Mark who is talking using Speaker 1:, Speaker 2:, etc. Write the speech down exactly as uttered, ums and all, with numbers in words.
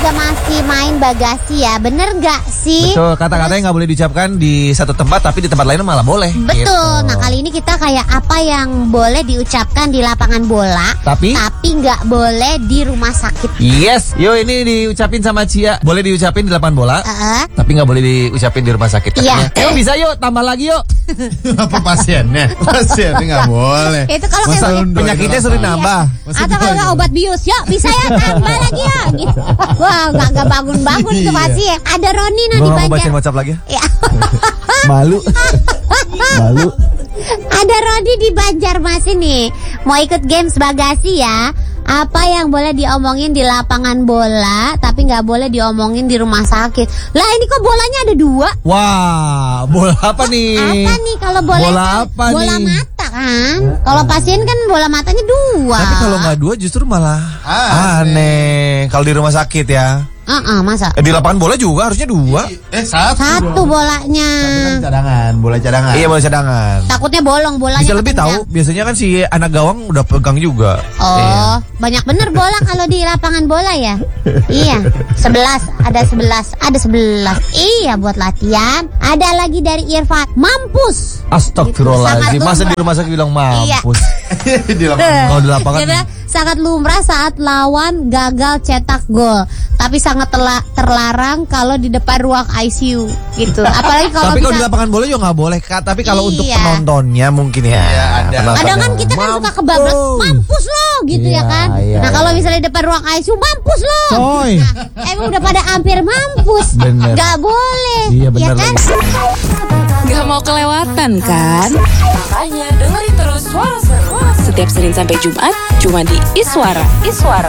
Speaker 1: juga masih main bagasi ya, bener gak sih?
Speaker 2: Betul, kata-kata yang gak boleh diucapkan di satu tempat tapi di tempat lain malah boleh.
Speaker 1: Betul,
Speaker 2: gitu.
Speaker 1: Nah kali ini kita kayak apa yang boleh diucapkan di lapangan bola
Speaker 2: Tapi
Speaker 1: Tapi gak boleh di rumah sakit.
Speaker 2: Yes, yuk ini diucapin sama Cia. Boleh diucapin di lapangan bola
Speaker 1: uh-uh.
Speaker 2: tapi gak boleh diucapin di rumah sakit.
Speaker 1: Iya.
Speaker 2: Yuk bisa yuk, tambah lagi yuk.
Speaker 3: Apa pasiennya? Pasiennya gak boleh.
Speaker 1: Itu kalau
Speaker 3: Masa
Speaker 1: kayak
Speaker 3: undur
Speaker 2: penyakitnya
Speaker 3: itu
Speaker 2: suruh
Speaker 3: apa?
Speaker 2: nambah.
Speaker 3: Masa
Speaker 1: atau kalau
Speaker 3: gitu?
Speaker 1: nggak obat bius, yuk bisa ya tambah lagi ya. Gitu. Wah, nggak nggak bangun-bangun tuh
Speaker 3: Iya.
Speaker 1: pasien. Ada Roni nah
Speaker 2: Gue
Speaker 1: di
Speaker 2: gak mau
Speaker 1: Banjar.
Speaker 2: bacain WhatsApp lagi.
Speaker 1: Ya.
Speaker 2: Malu. Malu.
Speaker 1: Ada Roni di Banjarmasin nih. Mau ikut games bagasi ya. Apa yang boleh diomongin di lapangan bola tapi nggak boleh diomongin di rumah sakit? Lah ini kok bolanya ada dua?
Speaker 2: Wah, bola apa nih?
Speaker 1: Apa nih kalau bola?
Speaker 2: Bola apa
Speaker 1: bola
Speaker 2: nih?
Speaker 1: mata kan? Kalau pasien kan bola matanya dua.
Speaker 2: Tapi kalau nggak dua justru malah
Speaker 3: Ah,
Speaker 2: aneh. Kalau di rumah sakit ya.
Speaker 1: Uh-uh, masa?
Speaker 2: Eh, di lapangan bola juga harusnya dua.
Speaker 3: Eh satu.
Speaker 1: Satu bolanya.
Speaker 3: Tapi kan cadangan, bola cadangan.
Speaker 2: Iya, bola cadangan.
Speaker 1: Takutnya bolong bolanya.
Speaker 2: Bisa lebih
Speaker 1: ketendang.
Speaker 2: tahu. Biasanya kan si anak gawang udah pegang juga.
Speaker 1: Oh,
Speaker 2: Iya.
Speaker 1: banyak bener bola kalau di lapangan bola ya. Iya, sebelas, ada sebelas, ada sebelas. Iya, buat latihan. Ada lagi dari Irfan, mampus.
Speaker 2: Astagfirullahaladzim.
Speaker 1: Sangat
Speaker 2: Masa di
Speaker 1: lumrah.
Speaker 2: rumah sakit bilang
Speaker 1: Iya.
Speaker 2: mampus.
Speaker 3: Di lapangan.
Speaker 2: Kalau di lapangan.
Speaker 1: Karena sangat lumrah saat lawan gagal cetak gol, tapi sangat tela- terlarang kalau di depan ruang I C U gitu. Apalagi kalau
Speaker 2: Tapi kalau di
Speaker 1: bisa.
Speaker 2: lapangan bola juga nggak boleh, Kak. Tapi kalau untuk
Speaker 1: Iya.
Speaker 2: penontonnya mungkin ya.
Speaker 3: Iya, ada.
Speaker 2: penontonnya.
Speaker 1: Kadang kan kita kan suka kebablas, mampus lo gitu
Speaker 2: Iya,
Speaker 1: ya kan.
Speaker 2: iya,
Speaker 1: nah kalau
Speaker 2: iya.
Speaker 1: misalnya di depan ruang I C U, mampus lo.
Speaker 2: Coy.
Speaker 1: Nah, emang udah pada hampir mampus.
Speaker 2: Bener.
Speaker 1: Gak boleh.
Speaker 2: Iya, bener
Speaker 1: ya kan?
Speaker 2: lagi.
Speaker 4: Gak mau kelewatan kan? Makanya dengerin terus Suara Seru setiap Senin sampai Jumat cuma di Iswara. Iswara.